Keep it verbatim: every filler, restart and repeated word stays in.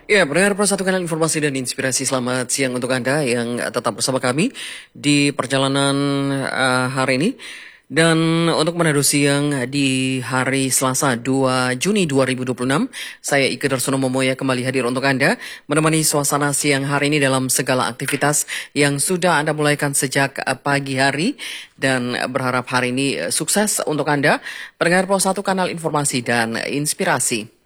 Ya, pendengar Pro satu Kanal Informasi dan Inspirasi, selamat siang untuk Anda yang tetap bersama kami di perjalanan uh, hari ini. Dan untuk menuju siang di hari Selasa dua Juni dua ribu dua puluh enam, saya Ike Darsono Momoya kembali hadir untuk Anda, menemani suasana siang hari ini dalam segala aktivitas yang sudah Anda mulaikan sejak pagi hari, dan berharap hari ini sukses untuk Anda, pendengar Pro satu Kanal Informasi dan Inspirasi.